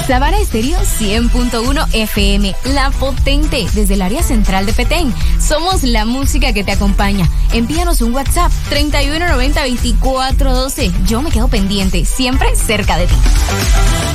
Sabana Estéreo 100.1 FM, la potente desde el área central de Petén. Somos la música que te acompaña. Envíanos un WhatsApp 3190-2412. Yo me quedo pendiente, siempre cerca de ti.